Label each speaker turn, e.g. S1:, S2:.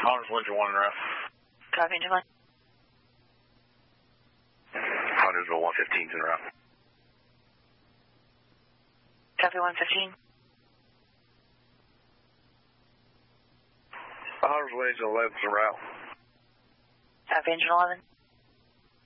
S1: Huntersville engine 1 en route.
S2: Copy, engine 1.
S1: Huntersville 115's en route.
S2: Copy, 115.
S1: Huntersville engine 11's en route.
S2: Copy, engine 11.